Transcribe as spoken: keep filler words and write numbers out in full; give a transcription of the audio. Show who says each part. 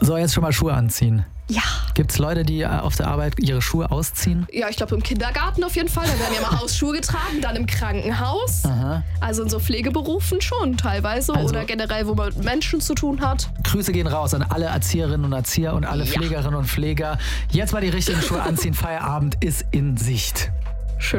Speaker 1: So, jetzt schon mal Schuhe anziehen.
Speaker 2: Ja.
Speaker 1: Gibt es Leute, die auf der Arbeit ihre Schuhe ausziehen?
Speaker 2: Ja, ich glaube im Kindergarten auf jeden Fall. Da werden ja mal Hausschuhe getragen, dann im Krankenhaus.
Speaker 1: Aha.
Speaker 2: Also in so Pflegeberufen schon teilweise
Speaker 1: Also-
Speaker 2: oder generell, wo man mit Menschen zu tun hat.
Speaker 1: Grüße gehen raus an alle Erzieherinnen und Erzieher und alle
Speaker 2: Ja.
Speaker 1: Pflegerinnen und Pfleger. Jetzt mal die richtigen Schuhe anziehen. Feierabend ist in Sicht.